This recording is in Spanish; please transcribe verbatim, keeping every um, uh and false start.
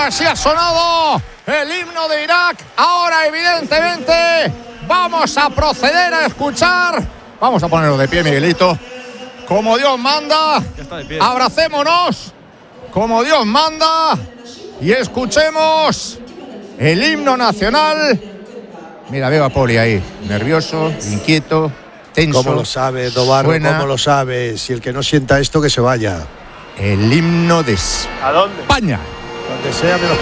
Así ha sonado el himno de Irak. Ahora, evidentemente, vamos a proceder a escuchar. Vamos a ponerlo de pie, Miguelito. Como Dios manda. Abracémonos. Como Dios manda. Y escuchemos el himno nacional. Mira, veo a Poli ahí, nervioso, inquieto, tenso. ¿Cómo lo sabe, Dobarro? Suena. ¿Cómo lo sabe? Si el que no sienta esto, que se vaya. El himno de España. ¿A dónde? Donde sea menos